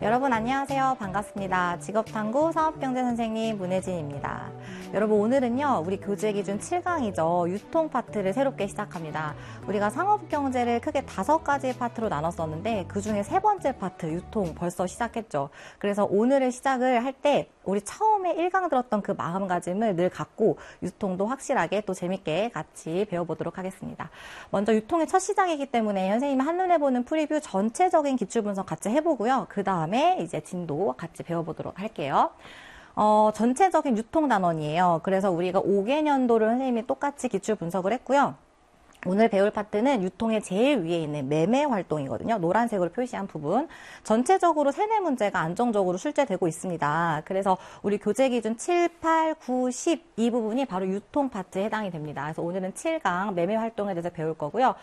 여러분 안녕하세요. 반갑습니다. 직업탐구 사업경제 선생님 문혜진입니다. 여러분 오늘은요, 우리 교재 기준 7강이죠. 유통 파트를 새롭게 시작합니다. 우리가 상업경제를 크게 5가지의 파트로 나눴었는데 그 중에 세 번째 파트 유통 벌써 시작했죠. 그래서 오늘을 시작을 할 때 우리 처음에 1강 들었던 그 마음가짐을 늘 갖고 유통도 확실하게 또 재밌게 같이 배워보도록 하겠습니다. 먼저 유통의 첫 시작이기 때문에 선생님이 한눈에 보는 프리뷰 전체적인 기출 분석 같이 해보고요. 그 다음에 이제 진도 같이 배워보도록 할게요. 전체적인 유통 단원이에요. 그래서 우리가 5개년도를 선생님이 똑같이 기출 분석을 했고요. 오늘 배울 파트는 유통의 제일 위에 있는 매매 활동이거든요. 노란색으로 표시한 부분. 전체적으로 3-4문제가 안정적으로 출제되고 있습니다. 그래서 우리 교재 기준 7, 8, 9, 10 이 부분이 바로 유통 파트에 해당이 됩니다. 그래서 오늘은 7강 매매 활동에 대해서 배울 거고요.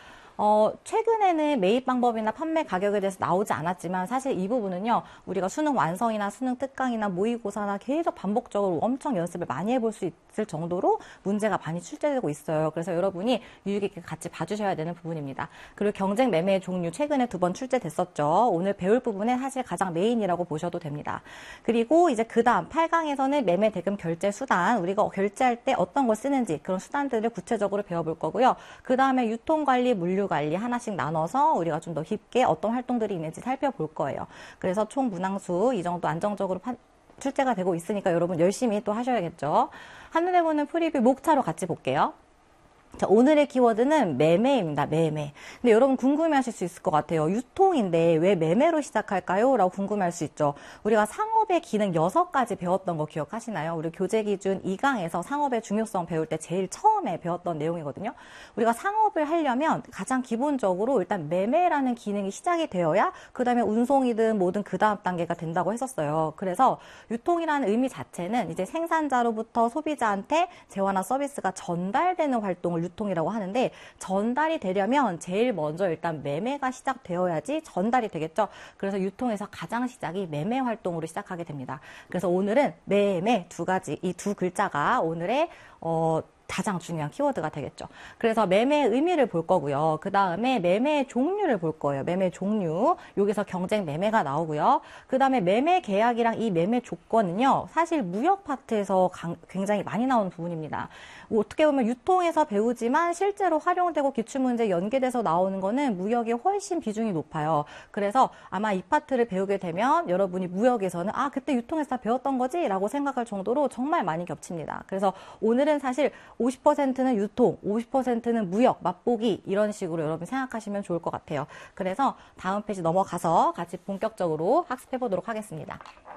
최근에는 매입 방법이나 판매 가격에 대해서 나오지 않았지만 사실 이 부분은요, 우리가 수능 완성이나 수능 특강이나 모의고사나 계속 반복적으로 엄청 연습을 많이 해볼 수 있을 정도로 문제가 많이 출제되고 있어요. 그래서 여러분이 유익 있게 같이 봐주셔야 되는 부분입니다. 그리고 경쟁 매매의 종류 최근에 2번 출제됐었죠. 오늘 배울 부분은 사실 가장 메인이라고 보셔도 됩니다. 그리고 이제 그 다음 8강에서는 매매 대금 결제 수단, 우리가 결제할 때 어떤 걸 쓰는지 그런 수단들을 구체적으로 배워볼 거고요. 그 다음에 유통관리, 물류관리 하나씩 나눠서 우리가 좀 더 깊게 어떤 활동들이 있는지 살펴볼 거예요. 그래서 총 문항수 이 정도 안정적으로 출제가 되고 있으니까 여러분 열심히 또 하셔야겠죠. 한눈에 보는 프리뷰 목차로 같이 볼게요. 자, 오늘의 키워드는 매매입니다. 매매. 근데 여러분 궁금해하실 수 있을 것 같아요. 유통인데 왜 매매로 시작할까요? 라고 궁금해할 수 있죠. 우리가 상업의 기능 6가지 배웠던 거 기억하시나요? 우리 교재 기준 2강에서 상업의 중요성 배울 때 제일 처음에 배웠던 내용이거든요. 우리가 상업을 하려면 가장 기본적으로 일단 매매라는 기능이 시작이 되어야 그 다음에 운송이든 뭐든 그 다음 단계가 된다고 했었어요. 그래서 유통이라는 의미 자체는 이제 생산자로부터 소비자한테 재화나 서비스가 전달되는 활동을 유통이라고 하는데, 전달이 되려면 제일 먼저 일단 매매가 시작되어야지 전달이 되겠죠. 그래서 유통에서 가장 시작이 매매 활동으로 시작하게 됩니다. 그래서 오늘은 매매 2가지, 이 2글자가 오늘의 가장 중요한 키워드가 되겠죠. 그래서 매매의 의미를 볼 거고요. 그 다음에 매매의 종류를 볼 거예요. 매매 종류. 여기서 경쟁 매매가 나오고요. 그 다음에 매매 계약이랑 이 매매 조건은요, 사실 무역 파트에서 굉장히 많이 나오는 부분입니다. 어떻게 보면 유통에서 배우지만 실제로 활용되고 기출문제 연계돼서 나오는 거는 무역이 훨씬 비중이 높아요. 그래서 아마 이 파트를 배우게 되면 여러분이 무역에서는 그때 유통에서 다 배웠던 거지? 라고 생각할 정도로 정말 많이 겹칩니다. 그래서 오늘은 사실 50%는 유통, 50%는 무역, 맛보기 이런 식으로 여러분 생각하시면 좋을 것 같아요. 그래서 다음 페이지 넘어가서 같이 본격적으로 학습해 보도록 하겠습니다.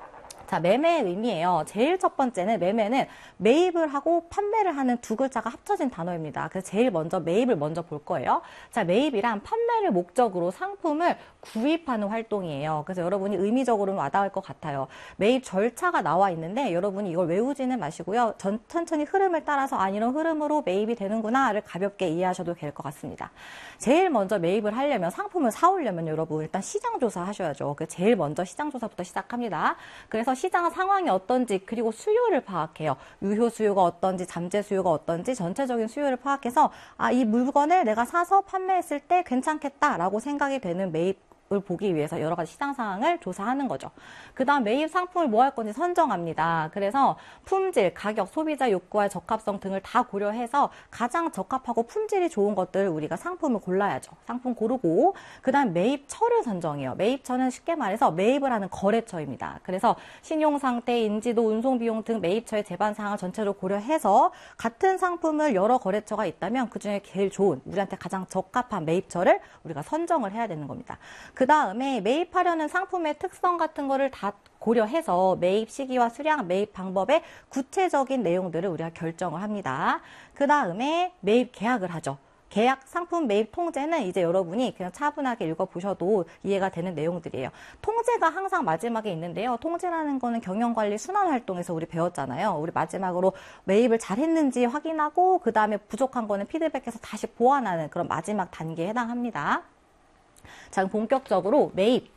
자, 매매의 의미예요. 제일 첫 번째는 매매는 매입을 하고 판매를 하는 2글자가 합쳐진 단어입니다. 그래서 제일 먼저 매입을 먼저 볼 거예요. 자, 매입이란 판매를 목적으로 상품을 구입하는 활동이에요. 그래서 여러분이 의미적으로는 와닿을 것 같아요. 매입 절차가 나와 있는데 여러분이 이걸 외우지는 마시고요. 천천히 흐름을 따라서 이런 흐름으로 매입이 되는구나를 가볍게 이해하셔도 될 것 같습니다. 제일 먼저 매입을 하려면, 상품을 사오려면 여러분 일단 시장조사 하셔야죠. 제일 먼저 시장조사부터 시작합니다. 그래서 시장 상황이 어떤지, 그리고 수요를 파악해요. 유효 수요가 어떤지, 잠재 수요가 어떤지 전체적인 수요를 파악해서 이 물건을 내가 사서 판매했을 때 괜찮겠다라고 생각이 되는 매입을 보기 위해서 여러 가지 시장 상황을 조사하는 거죠. 그 다음 매입 상품을 뭐 할 건지 선정합니다. 그래서 품질, 가격, 소비자 욕구와 적합성 등을 다 고려해서 가장 적합하고 품질이 좋은 것들을 우리가 상품을 골라야죠. 상품 고르고 그 다음 매입처를 선정해요. 매입처는 쉽게 말해서 매입을 하는 거래처입니다. 그래서 신용상태, 인지도, 운송비용 등 매입처의 제반 사항을 전체로 고려해서 같은 상품을 여러 거래처가 있다면 그중에 제일 좋은, 우리한테 가장 적합한 매입처를 우리가 선정을 해야 되는 겁니다. 그 다음에 매입하려는 상품의 특성 같은 거를 다 고려해서 매입 시기와 수량, 매입 방법의 구체적인 내용들을 우리가 결정을 합니다. 그 다음에 매입 계약을 하죠. 계약, 상품 매입 통제는 이제 여러분이 그냥 차분하게 읽어보셔도 이해가 되는 내용들이에요. 통제가 항상 마지막에 있는데요. 통제라는 거는 경영관리 순환활동에서 우리 배웠잖아요. 우리 마지막으로 매입을 잘했는지 확인하고 그 다음에 부족한 거는 피드백해서 다시 보완하는 그런 마지막 단계에 해당합니다. 자, 본격적으로 매입.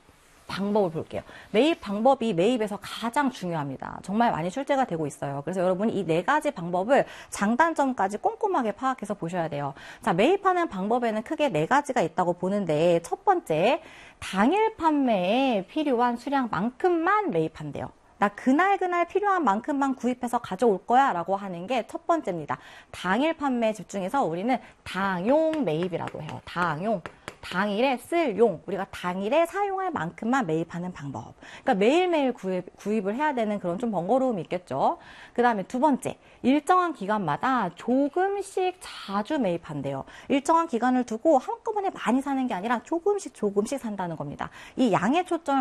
방법을 볼게요. 매입 방법이 매입에서 가장 중요합니다. 정말 많이 출제가 되고 있어요. 그래서 여러분 이 4가지 방법을 장단점까지 꼼꼼하게 파악해서 보셔야 돼요. 자, 매입하는 방법에는 크게 4가지가 있다고 보는데 첫 번째, 당일 판매에 필요한 수량만큼만 매입한대요. 나 그날 필요한 만큼만 구입해서 가져올 거야 라고 하는 게 첫 번째입니다. 당일 판매에 집중해서 우리는 당용 매입이라고 해요. 당일에 쓸 용, 우리가 당일에 사용할 만큼만 매입하는 방법. 그러니까 매일매일 구입을 해야 되는 그런 좀 번거로움이 있겠죠. 그 다음에 두 번째, 일정한 기간마다 조금씩 자주 매입한대요. 일정한 기간을 두고 한꺼번에 많이 사는 게 아니라 조금씩 산다는 겁니다. 이 양의 초점을